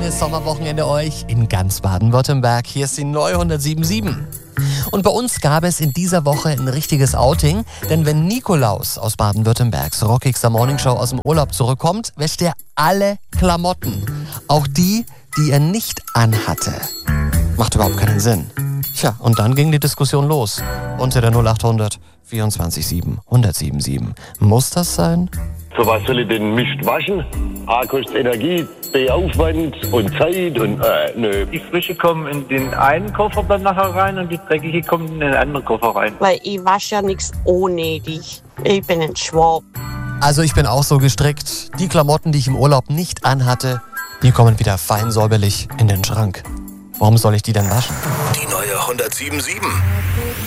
schönes Sommerwochenende euch in ganz Baden-Württemberg. Hier ist die neue 107.7. Und bei uns gab es in dieser Woche ein richtiges Outing, denn wenn Nikolaus aus Baden-Württembergs rockigster Morningshow aus dem Urlaub zurückkommt, wäscht er alle Klamotten. Auch die er nicht anhatte. Macht überhaupt keinen Sinn. Tja, und dann ging die Diskussion los. Unter der 0800 24 7 107.7. Muss das sein? Für was soll ich denn Mist waschen? A, kostet Energie, B, Aufwand und Zeit und nö. Die Frische kommen in den einen Koffer dann nachher rein und die Dreckige kommen in den anderen Koffer rein. Weil ich wasche ja nichts unnötig. Ich bin ein Schwab. Also ich bin auch so gestrickt. Die Klamotten, die ich im Urlaub nicht anhatte, die kommen wieder fein säuberlich in den Schrank. Warum soll ich die denn waschen? Die neue 107.7.